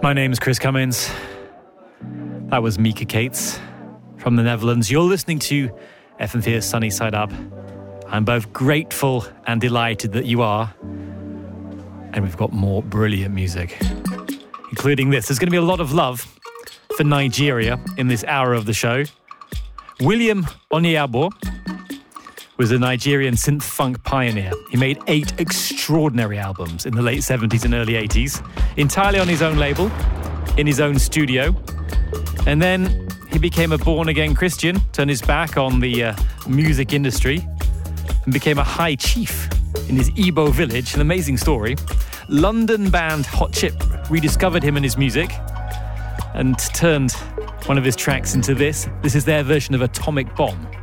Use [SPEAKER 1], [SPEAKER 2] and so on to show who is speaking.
[SPEAKER 1] My name's Chris Cummins. That was Mika Cates from the Netherlands. You're listening to FM4's Sunny Side Up. I'm both grateful and delighted that you are. And we've got more brilliant music, including this. There's going to be a lot of love for Nigeria in this hour of the show. William Onyeabor was a Nigerian synth-funk pioneer. He made 8 extraordinary albums in the late 70s and early 80s, entirely on his own label, in his own studio. And then he became a born-again Christian, turned his back on the music industry, and became a high chief in his Igbo village. An amazing story. London band Hot Chip rediscovered him and his music and turned one of his tracks into this. This is their version of Atomic Bomb.